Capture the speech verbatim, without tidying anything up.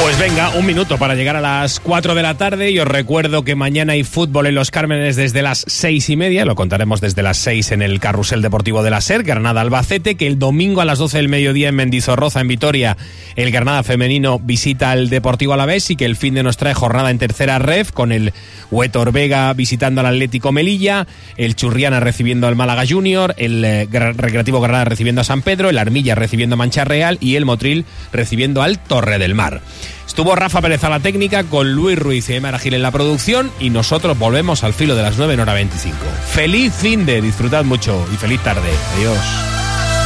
Pues venga, un minuto para llegar a las cuatro de la tarde y os recuerdo que mañana hay fútbol en Los Cármenes desde las seis y media, lo contaremos desde las seis en el Carrusel Deportivo de la SER, Granada-Albacete, que el domingo a las doce del mediodía en Mendizorroza, en Vitoria, el Granada femenino visita al Deportivo Alavés y que el fin de nos trae jornada en tercera ref con el Huétor Vega visitando al Atlético Melilla, el Churriana recibiendo al Málaga Junior, el eh, Recreativo Granada recibiendo a San Pedro, el Armilla recibiendo a Mancha Real y el Motril recibiendo al Torre del Mar. Estuvo Rafa Pérez a la técnica, con Luis Ruiz y Emma Gil en la producción, y nosotros volvemos al filo de las nueve en hora veinticinco. Feliz fin de, disfrutad mucho y feliz tarde. Adiós.